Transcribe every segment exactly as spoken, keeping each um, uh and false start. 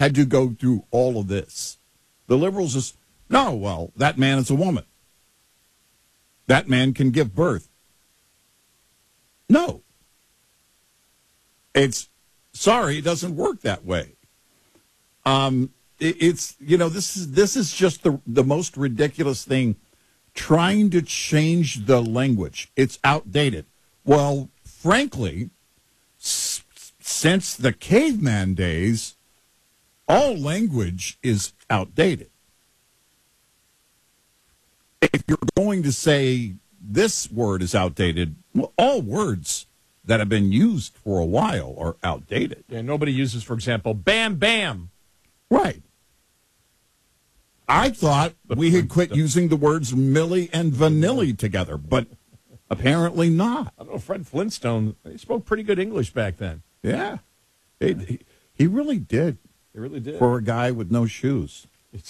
had to go through all of this. The liberals just, no, well, that man is a woman. That man can give birth. No. It's, sorry, it doesn't work that way. Um, it, it's, you know, this is this is just the the most ridiculous thing, trying to change the language. It's outdated. Well, frankly, s- since the caveman days, all language is outdated. If you're going to say this word is outdated, well, all words that have been used for a while are outdated. Yeah, nobody uses, for example, bam, bam. Right. I thought we had quit using the words Millie and Vanilli together, but apparently not. I don't know, Fred Flintstone, he spoke pretty good English back then. Yeah. It, he, he really did. He really did. For a guy with no shoes.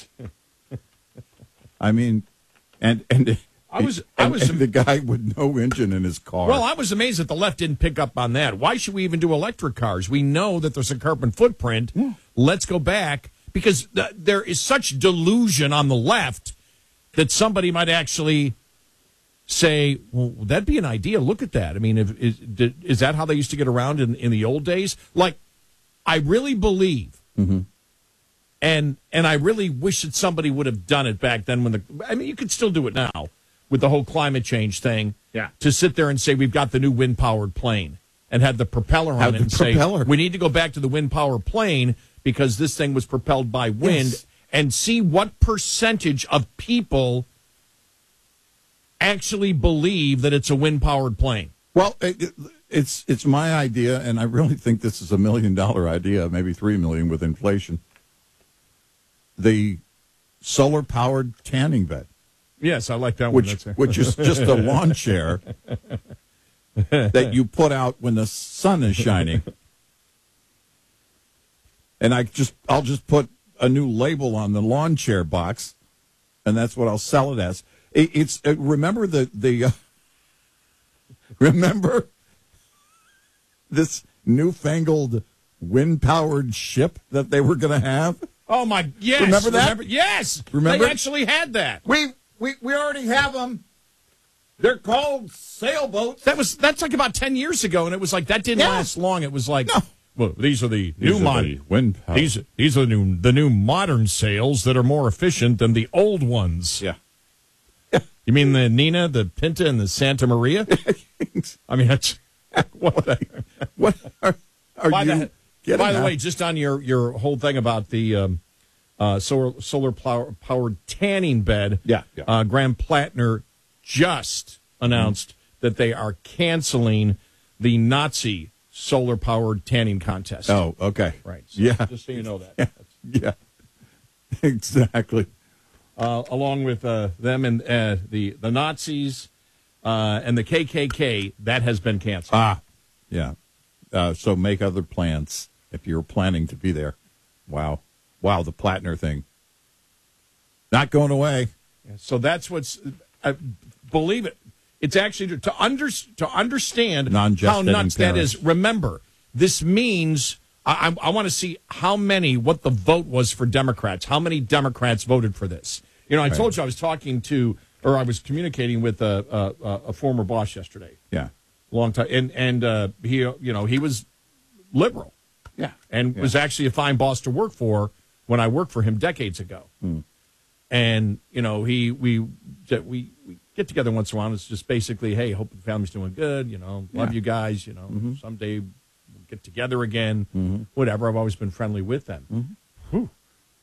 I mean, and and I was and, I was and the guy with no engine in his car. Well, I was amazed that the left didn't pick up on that. Why should we even do electric cars? We know that there's a carbon footprint. Yeah. Let's go back, because th- there is such delusion on the left that somebody might actually say, well, that'd be an idea. Look at that. I mean, if, is, did, is that how they used to get around in, in the old days? Like, I really believe, mm-hmm. and and I really wish that somebody would have done it back then when the, I mean, you could still do it now with the whole climate change thing. Yeah. To sit there and say, we've got the new wind-powered plane, and have the propeller on Have it the and propeller. say, we need to go back to the wind-powered plane because this thing was propelled by wind, Yes. and see what percentage of people actually believe that it's a wind-powered plane. Well, it, it, it's it's my idea, and I really think this is a million dollar idea, maybe three million with inflation. The solar powered tanning bed, Yes, I like that which one. That's which is just a lawn chair that you put out when the sun is shining, and I just I'll just put a new label on the lawn chair box, and that's what I'll sell it as. It, it's uh, remember the the. Uh, Remember this newfangled wind-powered ship that they were going to have? Oh, my, yes. Remember that? Remember, yes. Remember? They actually had that. We, we we already have them. They're called sailboats. That was, that's like about ten years ago, and it was like, that didn't Yeah. last long. It was like, No. well, these are the These new are mod- the wind power. These, these are the new, the new modern sails that are more efficient than the old ones. Yeah. You mean the Nina, the Pinta, and the Santa Maria? I mean, that's, what the, What are, are by you the, getting by the at? way, just on your, your whole thing about the um, uh, solar, solar power, powered tanning bed, Yeah, yeah. Uh, Graham Plattner just announced mm-hmm. that they are canceling the Nazi solar powered tanning contest. Oh, okay. Right. So Yeah. Just so you know that. Yeah. Yeah. Exactly. Uh, along with uh, them and uh, the, the Nazis uh, and the K K K, that has been canceled. Ah, yeah. Uh, so make other plans if you're planning to be there. Wow. Wow, the Plattner thing. Not going away. So that's what's, uh, believe it, it's actually to, under, to understand how Non-gestating nuts that parents. is. Remember, this means, I, I, I want to see how many, what the vote was for Democrats, how many Democrats voted for this. You know, I Right. told you I was talking to, or I was communicating with a, a, a former boss yesterday. Yeah. Long time, and and uh, he, you know, he was liberal, Yeah. and Yeah. was actually a fine boss to work for when I worked for him decades ago. Mm. And you know, he we we we get together once in a while. It's just basically, hey, hope the family's doing good. You know, love Yeah. you guys. You know, Mm-hmm. someday we'll get together again. Mm-hmm. Whatever. I've always been friendly with them. Mm-hmm. Whew.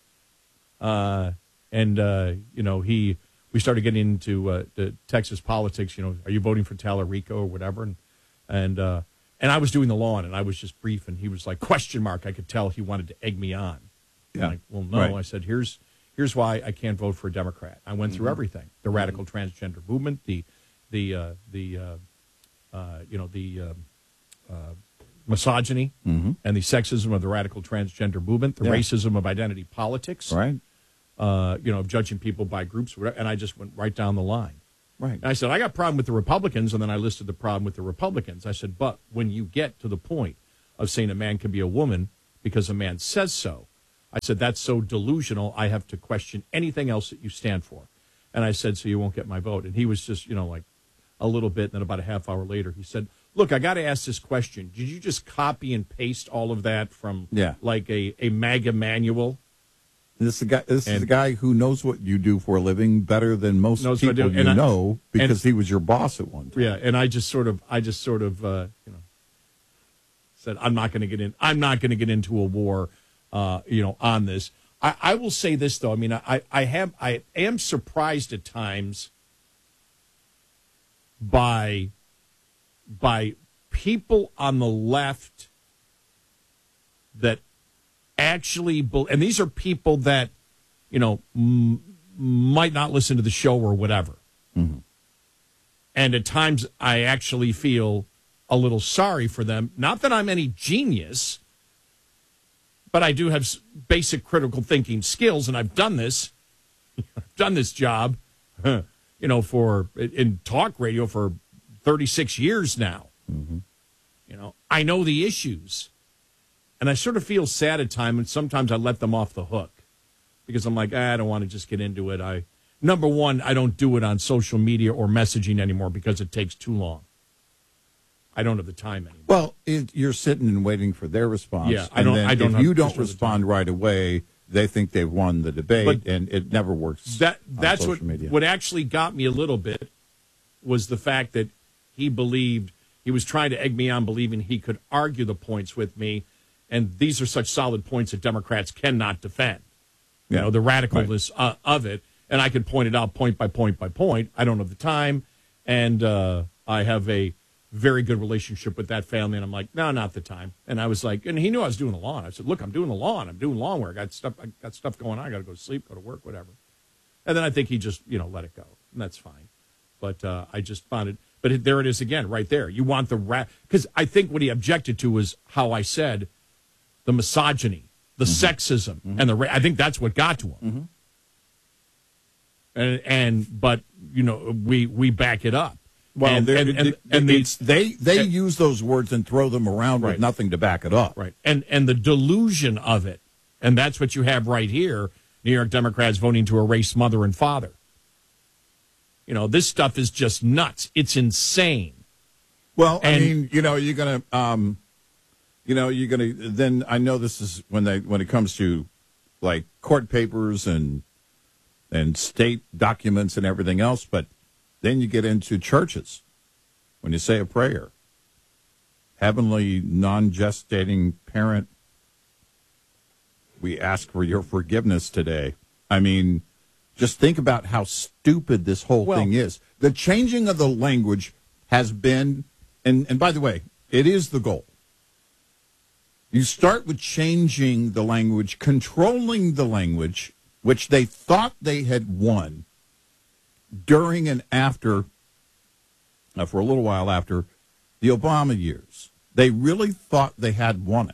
Uh, and uh, you know, he. We started getting into uh, the Texas politics. You know, are you voting for Tallarico or whatever? And and uh, and I was doing the lawn, and I was just brief, and he was like question mark. I could tell he wanted to egg me on. Yeah. I'm like, well, no. Right. I said, here's here's why I can't vote for a Democrat. I went through Mm-hmm. everything: the radical transgender movement, the the uh, the uh, uh, you know the um, uh, misogyny Mm-hmm. and the sexism of the radical transgender movement, the Yeah. racism of identity politics. Right. Uh, you know, of judging people by groups, whatever, and I just went right down the line. Right. And I said, I got a problem with the Republicans, and then I listed the problem with the Republicans. I said, but when you get to the point of saying a man can be a woman because a man says so, I said, that's so delusional, I have to question anything else that you stand for. And I said, so you won't get my vote. And he was just, you know, like a little bit. And then about a half hour later, he said, look, I got to ask this question. Did you just copy and paste all of that from yeah. like a, a MAGA manual? This is a guy. This and, is a guy who knows what you do for a living better than most knows people what I do. you And know I, because and, he was your boss at one time. Yeah, and I just sort of, I just sort of, uh, you know, said I'm not going to get in. I'm not going to get into a war, uh, you know, on this. I, I will say this though. I mean, I, I have, I am surprised at times by, by people on the left that actually, and these are people that, you know, m- might not listen to the show or whatever. Mm-hmm. And at times I actually feel a little sorry for them. Not that I'm any genius, but I do have basic critical thinking skills, and I've done this. I've done this job, you know, for in talk radio for thirty-six years now. Mm-hmm. You know, I know the issues. And I sort of feel sad at times, and sometimes I let them off the hook because I'm like, ah, I don't want to just get into it. I number one, I don't do it on social media or messaging anymore because it takes too long. I don't have the time anymore. Well, it, you're sitting and waiting for their response. Yeah, I don't. And then I don't. If you don't respond right away, they think they've won the debate, but and it never works. That that's on what social media. What actually got me a little bit was the fact that he believed he was trying to egg me on, believing he could argue the points with me, and these are such solid points that Democrats cannot defend. You Yeah. know, the radicalness Right. uh, of it, and I could point it out point by point by point. I don't have the time, and uh, I have a very good relationship with that family, and I'm like, no, not the time. And I was like, and he knew I was doing the lawn. I said, look, I'm doing the lawn. I'm doing lawn work. I got stuff. I got stuff going on. I got to go to sleep, go to work, whatever. And then I think he just, you know, let it go, and that's fine. But uh, I just found it. But it, there it is again, right there. You want the rat because I think what he objected to was how I said the misogyny, the mm-hmm. sexism, mm-hmm. and the. Ra- I think that's what got to him. Mm-hmm. And and but you know we we back it up. Well, and, and, and, and the, they they and, use those words and throw them around right. with nothing to back it up. Right. And and the delusion of it, and that's what you have right here. New York Democrats voting to erase mother and father. You know, this stuff is just nuts. It's insane. Well, and, I mean, you know, you're gonna, um, you know, you're gonna. Then I know this is when they when it comes to like court papers and and state documents and everything else, but. Then you get into churches. When you say a prayer, Heavenly non-gestating parent, we ask for your forgiveness today. I mean, just think about how stupid this whole well, thing is. The changing of the language has been, and, and by the way, it is the goal. You start with changing the language, controlling the language, which they thought they had won. During and after, uh, for a little while after, the Obama years. They really thought they had won it.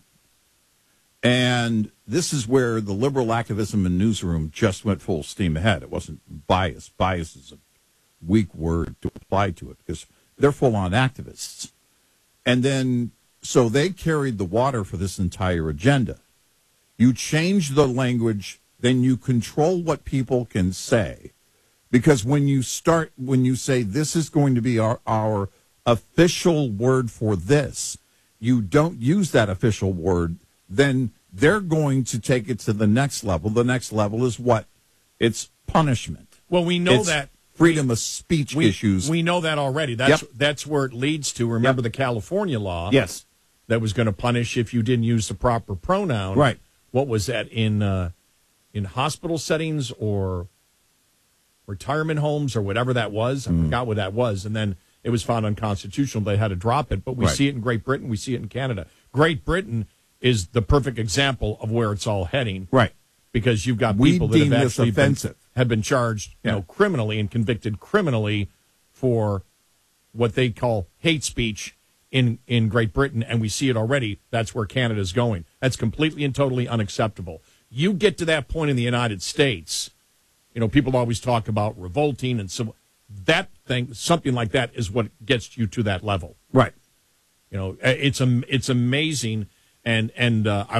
And this is where the liberal activism and newsroom just went full steam ahead. It wasn't bias. Bias is a weak word to apply to it because they're full-on activists. And then, so they carried the water for this entire agenda. You change the language, then you control what people can say. Because when you start, when you say this is going to be our, our official word for this, you don't use that official word, then they're going to take it to the next level. The next level is what? It's punishment. Well, we know it's that. Freedom of speech we, issues. We know that already. That's yep. that's where it leads to. Remember yep. the California law? Yes. That was going to punish if you didn't use the proper pronoun. Right. What was that, in uh, in hospital settings or retirement homes or whatever that was? I mm. forgot what that was. And then it was found unconstitutional. They had to drop it. But we right. see it in Great Britain. We see it in Canada. Great Britain is the perfect example of where it's all heading. Right. Because you've got we people that have actually been, offensive. have been charged yeah. you know, criminally and convicted criminally for what they call hate speech in, in Great Britain. And we see it already. That's where Canada's going. That's completely and totally unacceptable. You get to that point in the United States. You know, people always talk about revolting and so that thing, something like that is what gets you to that level. Right. You know, it's, it's amazing. And, and uh, I hope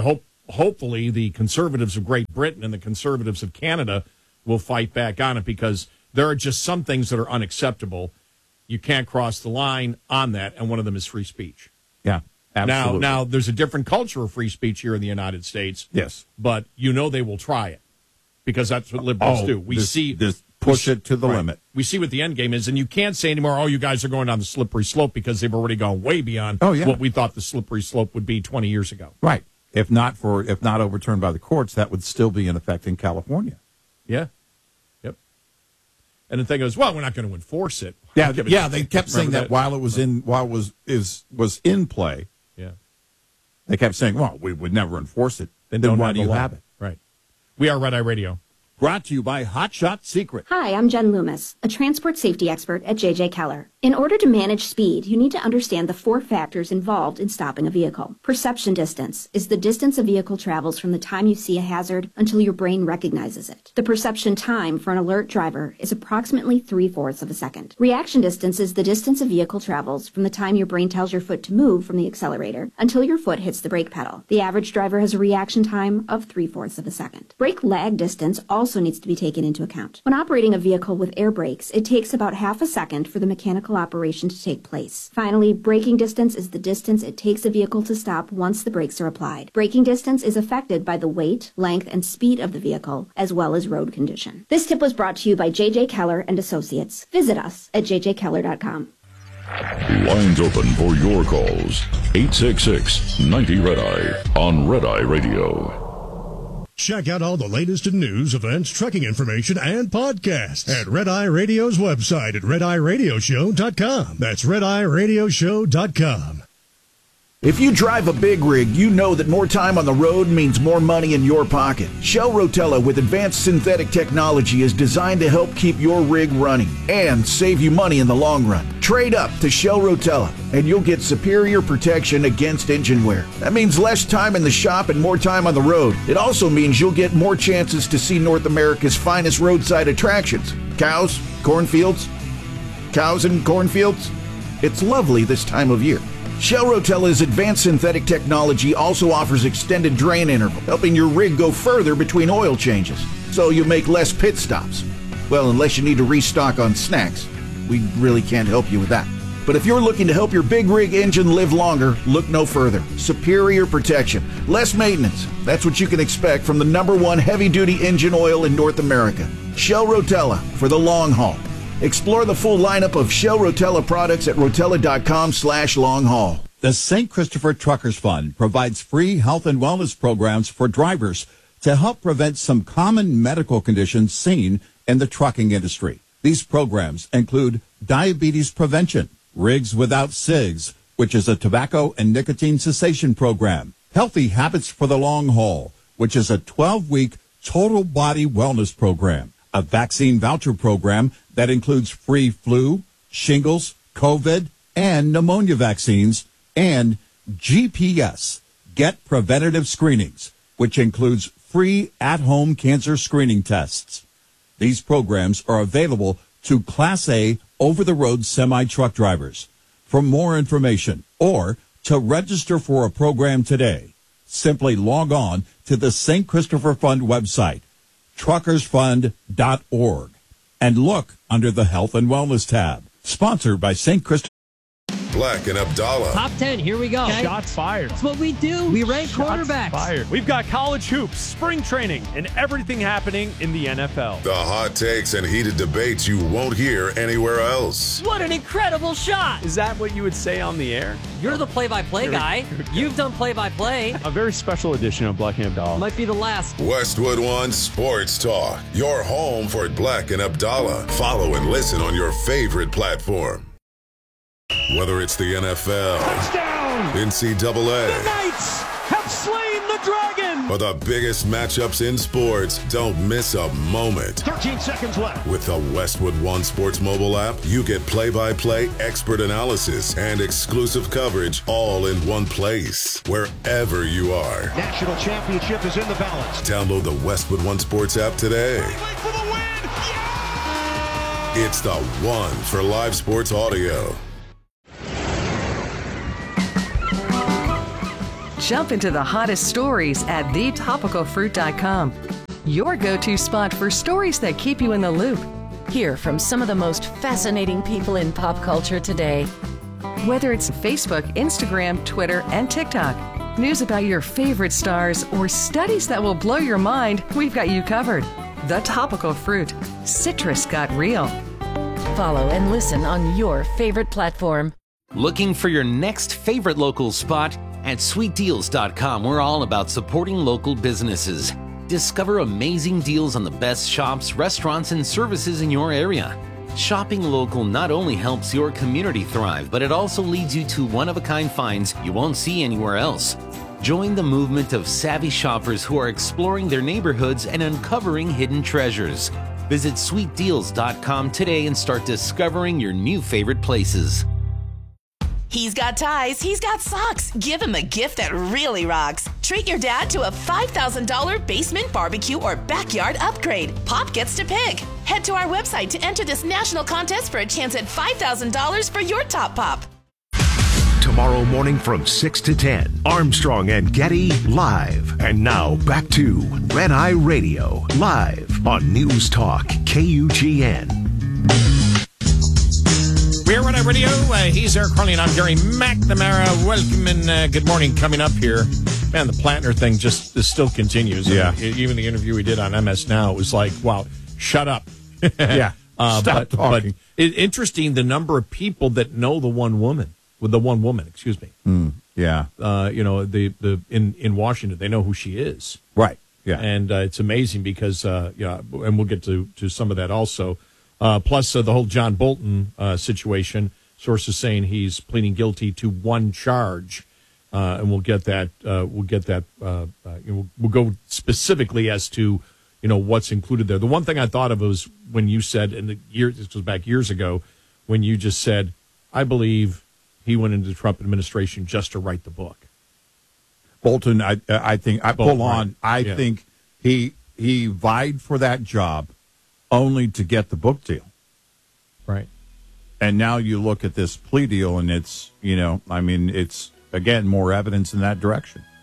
hopefully the conservatives of Great Britain and the conservatives of Canada will fight back on it, because there are just some things that are unacceptable. You can't cross the line on that, and one of them is free speech. Yeah, absolutely. Now, now there's a different culture of free speech here in the United States. Yes. But you know they will try it, because that's what liberals oh, do. We this, see this push we, it to the right. limit. We see what the end game is, and you can't say anymore, oh, you guys are going down the slippery slope, because they've already gone way beyond oh, yeah. what we thought the slippery slope would be twenty years ago. Right. If not for if not overturned by the courts, that would still be in effect in California. Yeah. Yep. And the thing is, well, we're not going to enforce it. Yeah, it yeah. They kept saying that, that while it was in while it was is was in play. Yeah. They kept saying, "Well, we would never enforce it." Then, then don't why have do you law. have it? Right. We are Red Eye Radio. Brought to you by Hot Shot Secret. Hi, I'm Jen Loomis, a transport safety expert at J J Keller. In order to manage speed, you need to understand the four factors involved in stopping a vehicle. Perception distance is the distance a vehicle travels from the time you see a hazard until your brain recognizes it. The perception time for an alert driver is approximately three-fourths of a second. Reaction distance is the distance a vehicle travels from the time your brain tells your foot to move from the accelerator until your foot hits the brake pedal. The average driver has a reaction time of three-fourths of a second. Brake lag distance also also needs to be taken into account. When operating a vehicle with air brakes, it takes about half a second for the mechanical operation to take place. Finally, braking distance is the distance it takes a vehicle to stop once the brakes are applied. Braking distance is affected by the weight, length, and speed of the vehicle, as well as road condition. This tip was brought to you by J J Keller and Associates. Visit us at j j keller dot com. Lines open for your calls. eight six six, nine zero, Red Eye on Red Eye Radio. Check out all the latest in news, events, trucking information, and podcasts at Red Eye Radio's website at red eye radio show dot com. That's red eye radio show dot com. If you drive a big rig, you know that more time on the road means more money in your pocket. Shell Rotella with advanced synthetic technology is designed to help keep your rig running and save you money in the long run. Trade up to Shell Rotella and you'll get superior protection against engine wear. That means less time in the shop and more time on the road. It also means you'll get more chances to see North America's finest roadside attractions. Cows, cornfields, cows and cornfields. It's lovely this time of year. Shell Rotella's advanced synthetic technology also offers extended drain interval, helping your rig go further between oil changes, so you make less pit stops. Well, unless you need to restock on snacks. We really can't help you with that. But if you're looking to help your big rig engine live longer, look no further. Superior protection, less maintenance. That's what you can expect from the number one heavy-duty engine oil in North America. Shell Rotella for the long haul. Explore the full lineup of Shell Rotella products at rotella.com slash long haul. The Saint Christopher Truckers Fund provides free health and wellness programs for drivers to help prevent some common medical conditions seen in the trucking industry. These programs include diabetes prevention, Rigs Without Cigs, which is a tobacco and nicotine cessation program, Healthy Habits for the Long Haul, which is a twelve-week total body wellness program, a vaccine voucher program that includes free flu, shingles, COVID, and pneumonia vaccines, and G P S, Get Preventative Screenings, which includes free at-home cancer screening tests. These programs are available to Class A over-the-road semi-truck drivers. For more information or to register for a program today, simply log on to the Saint Christopher Fund website, truckers fund dot org, and look under the Health and Wellness tab. Sponsored by Saint Christopher. Black and Abdallah. Top ten, here we go. Okay. Shots fired. That's what we do. We rank Shots quarterbacks. Fired. We've got college hoops, spring training, and everything happening in the N F L. The hot takes and heated debates you won't hear anywhere else. What an incredible shot. Is that what you would say on the air? You're the play-by-play guy. You've done play-by-play. A very special edition of Black and Abdallah. Might be the last. Westwood One Sports Talk. Your home for Black and Abdallah. Follow and listen on your favorite platform. Whether it's the N F L, touchdown, N C double A, the Knights have slain the dragon, or the biggest matchups in sports, don't miss a moment. thirteen seconds left. With the Westwood One Sports mobile app, you get play-by-play, expert analysis, and exclusive coverage all in one place, wherever you are. National championship is in the balance. Download the Westwood One Sports app today. For the win. Yeah! It's the one for live sports audio. Jump into the hottest stories at the topical fruit dot com. Your go-to spot for stories that keep you in the loop. Hear from some of the most fascinating people in pop culture today. Whether it's Facebook, Instagram, Twitter, and TikTok, news about your favorite stars, or studies that will blow your mind, we've got you covered. The Topical Fruit. Citrus got real. Follow and listen on your favorite platform. Looking for your next favorite local spot? At sweet deals dot com, we're all about supporting local businesses. Discover amazing deals on the best shops, restaurants, and services in your area. Shopping local not only helps your community thrive, but it also leads you to one-of-a-kind finds you won't see anywhere else. Join the movement of savvy shoppers who are exploring their neighborhoods and uncovering hidden treasures. Visit sweet deals dot com today and start discovering your new favorite places. He's got ties, he's got socks. Give him a gift that really rocks. Treat your dad to a five thousand dollars basement, barbecue, or backyard upgrade. Pop gets to pick. Head to our website to enter this national contest for a chance at five thousand dollars for your top pop. Tomorrow morning from six to ten, Armstrong and Getty live. And now back to Red Eye Radio, live on News Talk K U G N. We're Red Eye Radio. Uh, he's Eric Carly and I'm Gary McNamara. Welcome and uh, good morning coming up here. Man, the Plattner thing just this still continues. Yeah. I mean, even the interview we did on M S Now, it was like, wow, shut up. Yeah, uh, stop but, talking. But it, interesting the number of people that know the one woman, with the one woman, excuse me. Mm, yeah. Uh, you know, the, the in, in Washington, they know who she is. Right, yeah. And uh, it's amazing because, uh, yeah, and we'll get to, to some of that also. Uh, plus, uh, the whole John Bolton uh, situation, sources saying he's pleading guilty to one charge, uh, and we'll get that. Uh, we'll get that. Uh, uh, you know, we'll go specifically as to you know what's included there. The one thing I thought of was when you said, and the year this was back years ago, when you just said, "I believe he went into the Trump administration just to write the book." Bolton, I I think I Bolton, pull on. right. I Yeah. think he he vied for that job only to get the book deal. Right. And now you look at this plea deal and it's, you know, I mean, it's, again, more evidence in that direction.